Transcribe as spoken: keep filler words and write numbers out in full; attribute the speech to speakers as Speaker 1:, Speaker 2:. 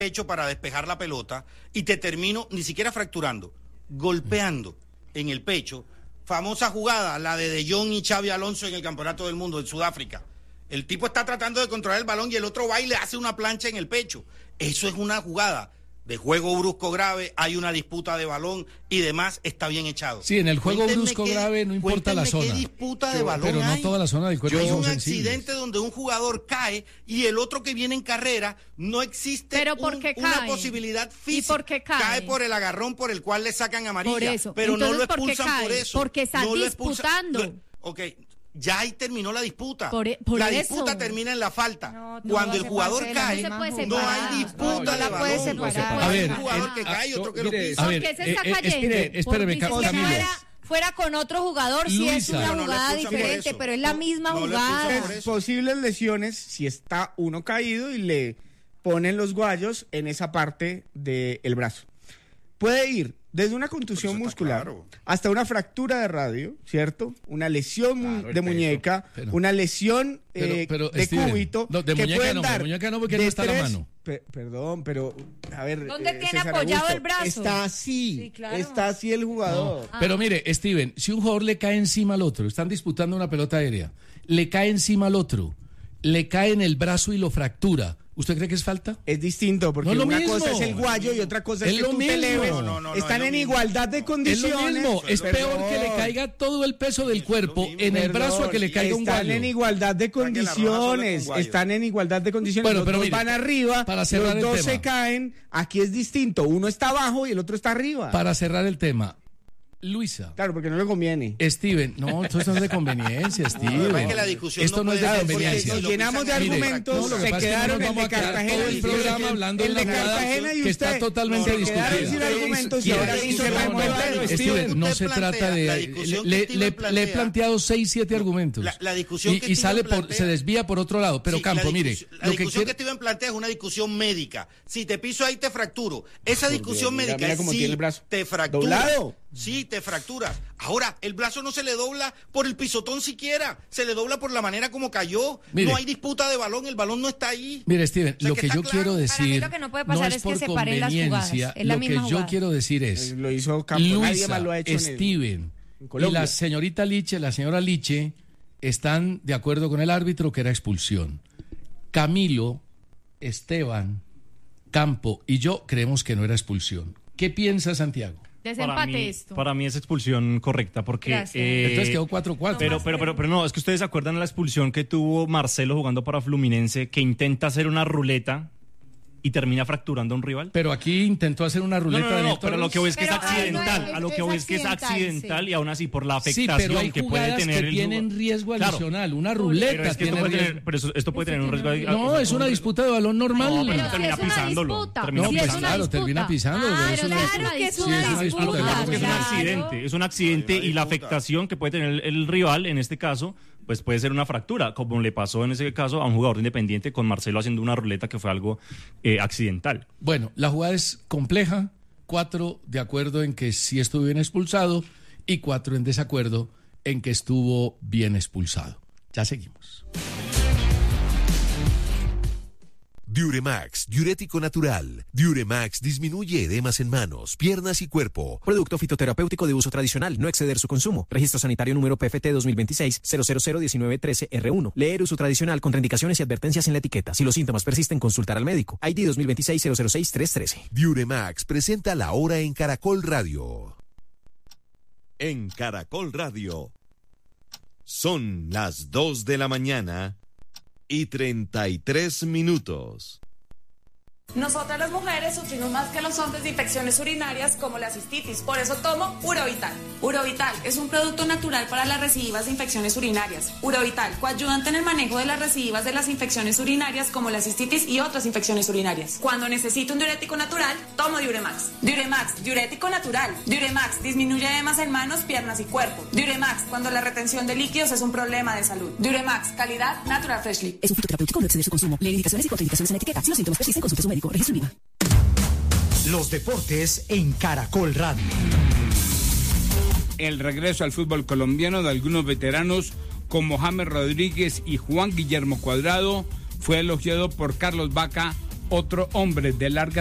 Speaker 1: pecho para despejar la pelota y te termino ni siquiera fracturando, golpeando en el pecho. Famosa jugada, la de De Jong y Xavi Alonso en el Campeonato del Mundo en Sudáfrica. El tipo está tratando de controlar el balón y el otro va y le hace una plancha en el pecho. Eso es una jugada de juego brusco grave, hay una disputa de balón y demás, está bien echado.
Speaker 2: Sí, en el juego
Speaker 1: Cuéntenme
Speaker 2: brusco
Speaker 1: qué,
Speaker 2: grave no importa la zona.
Speaker 1: ¿Qué disputa de
Speaker 2: pero,
Speaker 1: balón
Speaker 2: pero no
Speaker 1: hay?
Speaker 2: toda la zona del cuerpo
Speaker 1: Hay
Speaker 2: son
Speaker 1: un
Speaker 2: sensibles.
Speaker 1: accidente donde un jugador cae y el otro que viene en carrera, no existe
Speaker 3: ¿Pero por
Speaker 1: un,
Speaker 3: qué
Speaker 1: una
Speaker 3: cae?
Speaker 1: posibilidad física.
Speaker 3: ¿Y por qué cae?
Speaker 1: Cae por el agarrón por el cual le sacan amarilla,
Speaker 3: Por eso.
Speaker 1: pero
Speaker 3: Entonces,
Speaker 1: no lo
Speaker 3: ¿por qué
Speaker 1: expulsan
Speaker 3: cae?
Speaker 1: por eso.
Speaker 3: Porque está
Speaker 1: no lo expulsan-
Speaker 3: disputando.
Speaker 1: no- ok, ya ahí terminó la disputa.
Speaker 3: Por e- por
Speaker 1: la
Speaker 3: eso.
Speaker 1: disputa termina en la falta.
Speaker 4: No, no
Speaker 1: Cuando el
Speaker 4: hace
Speaker 1: jugador
Speaker 4: parte de la
Speaker 1: cae,
Speaker 4: misma
Speaker 3: No se puede
Speaker 1: no
Speaker 3: separar.
Speaker 1: hay disputa
Speaker 4: No, no
Speaker 1: de
Speaker 4: la puede
Speaker 1: balón.
Speaker 4: separar.
Speaker 2: A ver,
Speaker 1: un jugador
Speaker 2: eh,
Speaker 1: que cae y otro que
Speaker 5: mire,
Speaker 1: lo pisa.
Speaker 2: A ver,
Speaker 3: ¿Por qué se
Speaker 2: eh,
Speaker 3: está
Speaker 2: eh,
Speaker 3: cayendo?
Speaker 2: espere, espéreme,
Speaker 3: Por-
Speaker 4: Es que
Speaker 2: Camilo.
Speaker 4: fuera, fuera con otro jugador, sí es
Speaker 2: Luisa.
Speaker 4: una
Speaker 1: No, no, no
Speaker 4: jugada
Speaker 1: lo expulsan por
Speaker 4: diferente,
Speaker 1: eso.
Speaker 4: pero es la
Speaker 1: No,
Speaker 4: misma
Speaker 1: no lo
Speaker 4: jugada.
Speaker 1: expulsan por
Speaker 5: Es
Speaker 1: eso.
Speaker 5: posibles lesiones si está uno caído y le ponen los guayos en esa parte del brazo. Puede ir desde una contusión
Speaker 1: Pero eso está
Speaker 5: muscular
Speaker 1: claro.
Speaker 5: hasta una fractura de radio, ¿cierto? Una lesión mu-
Speaker 1: Claro, el
Speaker 5: de
Speaker 1: peso.
Speaker 5: muñeca,
Speaker 2: Pero-
Speaker 5: una lesión
Speaker 2: pero-
Speaker 5: eh,
Speaker 2: pero,
Speaker 5: de
Speaker 2: Steven,
Speaker 5: cúbito.
Speaker 2: no, de
Speaker 5: que
Speaker 2: muñeca
Speaker 5: pueden
Speaker 2: no, de
Speaker 5: dar
Speaker 2: muñeca no, porque no
Speaker 5: de
Speaker 2: está la
Speaker 5: tres-
Speaker 2: mano.
Speaker 5: Pe- perdón, pero a ver.
Speaker 4: ¿Dónde
Speaker 5: eh,
Speaker 4: tiene
Speaker 5: César
Speaker 4: apoyado
Speaker 5: Augusto,
Speaker 4: el brazo?
Speaker 5: Está así,
Speaker 4: Sí, claro.
Speaker 5: está así el jugador.
Speaker 2: Pero mire, Steven, si un jugador le cae encima al otro, están disputando una pelota aérea, le cae encima al otro, le cae en el brazo y lo fractura, ¿usted cree que es falta?
Speaker 5: Es distinto, porque
Speaker 2: No es lo
Speaker 5: una
Speaker 2: mismo.
Speaker 5: cosa es el guayo y otra cosa es,
Speaker 2: Es
Speaker 5: que
Speaker 2: lo
Speaker 5: tú te
Speaker 2: mismo.
Speaker 5: eleves.
Speaker 2: No,
Speaker 1: no, no,
Speaker 5: Están
Speaker 1: es lo
Speaker 5: en
Speaker 1: mismo.
Speaker 5: igualdad de
Speaker 2: Es
Speaker 5: condiciones.
Speaker 2: lo mismo, es
Speaker 5: Perdón.
Speaker 2: peor que le caiga todo el peso del cuerpo
Speaker 1: mismo.
Speaker 2: en el brazo a que le
Speaker 5: Perdón,
Speaker 2: caiga un
Speaker 5: Están
Speaker 2: guayo.
Speaker 5: en igualdad de
Speaker 1: que la roja solo es
Speaker 5: condiciones.
Speaker 1: con guayo.
Speaker 5: Están en igualdad de condiciones.
Speaker 2: Bueno,
Speaker 5: los
Speaker 2: pero
Speaker 5: dos
Speaker 2: mire,
Speaker 5: van arriba,
Speaker 2: para cerrar
Speaker 5: los
Speaker 2: el
Speaker 5: dos
Speaker 2: tema.
Speaker 5: se caen. Aquí es distinto. Uno está abajo y el otro está arriba.
Speaker 2: Para cerrar el tema, Luisa,
Speaker 5: Claro, porque no le conviene.
Speaker 2: Steven, no, esto no es de conveniencia, Steven.
Speaker 1: verdad es que la discusión
Speaker 2: Esto
Speaker 1: no
Speaker 2: no es de
Speaker 1: puede ser
Speaker 5: Porque
Speaker 2: conveniencia.
Speaker 5: nos
Speaker 1: lo
Speaker 5: llenamos de
Speaker 1: pisan
Speaker 2: Mire,
Speaker 5: argumentos,
Speaker 2: no, lo que
Speaker 5: se
Speaker 2: pasa es que
Speaker 5: quedaron
Speaker 2: no
Speaker 5: en
Speaker 2: nos
Speaker 5: el
Speaker 2: vamos
Speaker 5: de
Speaker 2: a quedar
Speaker 5: Cartagena.
Speaker 2: todo el
Speaker 5: diciendo
Speaker 2: programa
Speaker 5: que-
Speaker 2: hablando de
Speaker 5: el de
Speaker 2: una jugada
Speaker 5: Cartagena y
Speaker 2: que está
Speaker 5: usted.
Speaker 2: totalmente
Speaker 5: No, no, quedaron sin
Speaker 2: discutida.
Speaker 5: argumentos y
Speaker 1: Quiere
Speaker 5: ahora sí
Speaker 1: decir
Speaker 5: se
Speaker 1: que
Speaker 5: va a
Speaker 1: no,
Speaker 5: envolver.
Speaker 1: no,
Speaker 2: Steven, no
Speaker 1: usted
Speaker 2: se
Speaker 1: plantea,
Speaker 2: trata de...
Speaker 1: la discusión
Speaker 2: Le,
Speaker 1: que Steven
Speaker 2: le- le he
Speaker 1: plantea-
Speaker 2: planteado seis, siete argumentos.
Speaker 1: La- la discusión
Speaker 2: y,
Speaker 1: que
Speaker 2: y
Speaker 1: Steven
Speaker 2: sale por,
Speaker 1: plantea-
Speaker 2: se desvía por otro lado. Pero
Speaker 1: Sí,
Speaker 2: Campo,
Speaker 1: la
Speaker 2: mire,
Speaker 1: discusión- la
Speaker 2: lo que
Speaker 1: discusión
Speaker 2: quiere...
Speaker 1: que Steven plantea es una discusión médica. Si te piso ahí te fracturo. Esa discusión
Speaker 5: mira,
Speaker 1: médica
Speaker 5: mira
Speaker 1: es
Speaker 5: cómo
Speaker 1: sí,
Speaker 5: tiene el brazo.
Speaker 1: te fractura.
Speaker 5: ¿Doblado?
Speaker 1: Sí, te fracturas. Ahora, el brazo no se le dobla por el pisotón siquiera. Se le dobla por la manera como cayó.
Speaker 2: Mire.
Speaker 1: No hay disputa de balón. El balón no está ahí.
Speaker 2: Mire, Steven,
Speaker 1: O sea,
Speaker 2: lo
Speaker 1: que
Speaker 2: que
Speaker 1: está
Speaker 2: yo
Speaker 1: claro.
Speaker 2: quiero
Speaker 4: Para mí
Speaker 2: decir
Speaker 4: lo que no puede pasar
Speaker 2: es
Speaker 4: es que
Speaker 2: por
Speaker 4: separen las
Speaker 2: conveniencia.
Speaker 4: jugadas. Es la
Speaker 2: Lo que
Speaker 4: misma
Speaker 2: yo
Speaker 4: jugada.
Speaker 2: quiero decir es...
Speaker 5: Lo hizo Campos. Nadie
Speaker 2: Luisa,
Speaker 5: más lo ha hecho en el-
Speaker 2: Steven
Speaker 5: en
Speaker 2: y
Speaker 5: Colombia.
Speaker 2: la señorita Liche, la señora Liche, están de acuerdo con el árbitro que era expulsión. Camilo, Esteban, Campo y yo creemos que no era expulsión. ¿Qué piensa Santiago?
Speaker 6: Para
Speaker 3: Desempate
Speaker 6: mí,
Speaker 3: esto.
Speaker 6: para mí es expulsión correcta porque...
Speaker 4: Gracias.
Speaker 6: eh,
Speaker 2: Entonces quedó cuatro cuatro.
Speaker 6: Pero, pero, pero, pero no, es que ustedes se acuerdan de la expulsión que tuvo Marcelo jugando para Fluminense, que intenta hacer una ruleta y termina fracturando a un rival.
Speaker 2: Pero aquí intentó hacer una
Speaker 6: No,
Speaker 2: ruleta
Speaker 6: no, no,
Speaker 2: de
Speaker 6: no,
Speaker 2: Néstor
Speaker 6: pero lo que voy es que es
Speaker 4: Pero ahí no
Speaker 6: accidental.
Speaker 4: es-
Speaker 6: a lo que
Speaker 4: es
Speaker 6: voy es que es
Speaker 4: accidental,
Speaker 6: accidental
Speaker 4: sí.
Speaker 6: y aún así por la
Speaker 2: Sí,
Speaker 6: afectación
Speaker 2: pero hay
Speaker 6: que puede
Speaker 2: jugadas
Speaker 6: tener
Speaker 2: que
Speaker 6: el
Speaker 2: tienen
Speaker 6: jugo-
Speaker 2: riesgo
Speaker 6: Claro,
Speaker 2: adicional. Una
Speaker 6: pero
Speaker 2: ruleta
Speaker 6: es que esto
Speaker 2: tiene
Speaker 6: puede tener,
Speaker 2: riesgo.
Speaker 6: pero eso- esto puede tener un riesgo.
Speaker 2: No, es una disputa de balón normal.
Speaker 6: No,
Speaker 3: Pero
Speaker 6: pero
Speaker 3: si
Speaker 6: termina
Speaker 3: es una
Speaker 6: pisándolo.
Speaker 3: disputa.
Speaker 6: Termina
Speaker 2: No,
Speaker 3: Si
Speaker 2: pues
Speaker 3: es una
Speaker 2: claro,
Speaker 3: disputa.
Speaker 2: termina pisando,
Speaker 3: Ah,
Speaker 2: pero
Speaker 3: pero
Speaker 2: es una-
Speaker 3: claro que es
Speaker 2: sí,
Speaker 3: una
Speaker 2: es una
Speaker 3: disputa.
Speaker 2: disputa,
Speaker 6: Lo que pasa es que es un
Speaker 3: claro.
Speaker 6: accidente, es un accidente
Speaker 1: Hay una
Speaker 6: y la
Speaker 1: disputa.
Speaker 6: afectación que puede tener el, el rival, en este caso, pues puede ser una fractura, como le pasó en ese caso a un jugador de Independiente con Marcelo haciendo una ruleta que fue algo eh, accidental.
Speaker 2: Bueno, la jugada es compleja. Cuatro de acuerdo en que sí estuvo bien expulsado y cuatro en desacuerdo en que estuvo bien expulsado. Ya seguimos.
Speaker 7: Diuremax, diurético natural. Diuremax disminuye edemas en manos, piernas y cuerpo.
Speaker 8: Producto fitoterapéutico de uso tradicional, no exceder su consumo. Registro sanitario número P F T dos mil veintiséis cero cero cero diecinueve trece R uno. Leer uso tradicional, contraindicaciones y advertencias en la etiqueta. Si los síntomas persisten, consultar al médico. I D dos mil veintiséis cero cero seis tres trece.
Speaker 7: Diuremax presenta la hora en Caracol Radio. En Caracol Radio. Son las dos de la mañana y treinta y tres minutos.
Speaker 9: Nosotras las mujeres sufrimos más que los hombres de infecciones urinarias como la cistitis, por eso tomo Urovital. Urovital es un producto natural para las recidivas de infecciones urinarias. Urovital, coayudante en el manejo de las recidivas de las infecciones urinarias como la cistitis y otras infecciones urinarias. Cuando necesito un diurético natural, tomo Diuremax. Diuremax, diurético natural. Diuremax disminuye edemas en manos, piernas y cuerpo. Diuremax, cuando la retención de líquidos es un problema de salud. Diuremax, calidad Natural Freshly.
Speaker 10: Es un fitoterapéutico, no exceder su consumo. Leer indicaciones y contraindicaciones en la etiqueta. Si los síntomas persisten, consulte a su médico. Registro IVA.
Speaker 11: Los deportes en Caracol Radio.
Speaker 12: El regreso al fútbol colombiano de algunos veteranos como James Rodríguez y Juan Guillermo Cuadrado fue elogiado por Carlos Vaca, otro hombre de larga